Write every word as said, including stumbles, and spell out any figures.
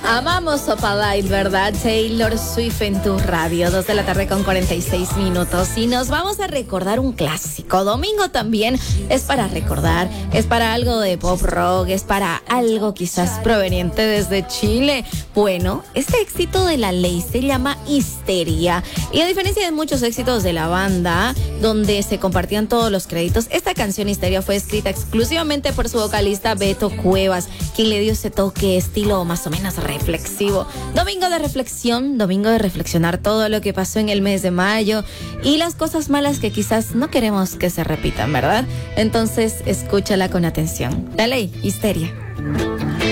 Amamos Opalite, ¿verdad? Taylor Swift en tu radio, dos de la tarde con cuarenta y seis minutos. Y nos vamos a recordar un clásico. Domingo también es para recordar, es para algo de pop rock, es para algo quizás proveniente desde Chile. Bueno, este éxito de La Ley se llama Histeria. Y a diferencia de muchos éxitos de la banda, donde se compartían todos los créditos, esta canción Histeria fue escrita exclusivamente por su vocalista Beto Cuevas, quien le dio ese toque estilo más o menos reflexivo. Domingo de reflexión, domingo de reflexionar todo lo que pasó en el mes de mayo y las cosas malas que quizás no queremos que se repitan, ¿verdad? Entonces, escúchala con atención. La Ley, Histeria.